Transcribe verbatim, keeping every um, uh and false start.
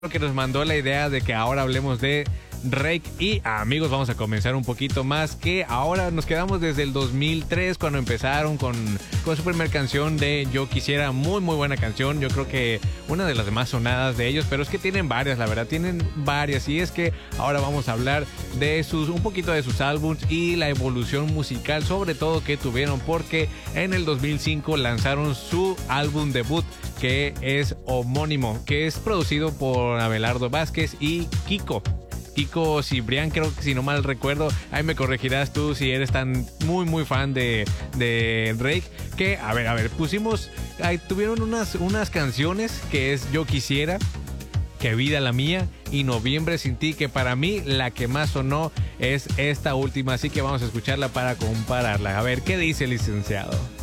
que nos mandó la idea de que ahora hablemos de Drake. Y amigos, vamos a comenzar un poquito más, que ahora nos quedamos desde el dos mil tres, cuando empezaron con, con su primera canción de Yo Quisiera. Muy muy buena canción, yo creo que una de las más sonadas de ellos, pero es que tienen varias, la verdad, tienen varias. Y es que ahora vamos a hablar de sus, un poquito de sus álbumes y la evolución musical, sobre todo que tuvieron, porque en el dos mil cinco lanzaron su álbum debut, que es homónimo, que es producido por Abelardo Vázquez y Kiko. Kiko Cibrián, creo que si no mal recuerdo, ahí me corregirás tú si eres tan muy muy fan de, de Drake. Que, a ver, a ver, pusimos, ahí tuvieron unas, unas canciones que es Yo Quisiera, Qué Vida la Mía y Noviembre Sin Ti, que para mí la que más sonó es esta última, así que vamos a escucharla para compararla. A ver, ¿qué dice el licenciado?